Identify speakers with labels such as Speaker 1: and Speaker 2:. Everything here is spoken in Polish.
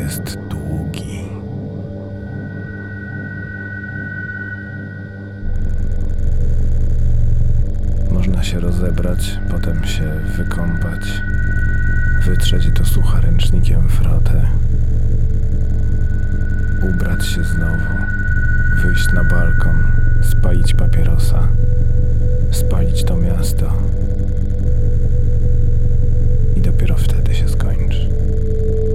Speaker 1: jest długi. Można się rozebrać, potem się wykąpać, wytrzeć do sucha ręcznikiem frotę, ubrać się znowu, wyjść na balkon, spalić papierosa, spalić to miasto.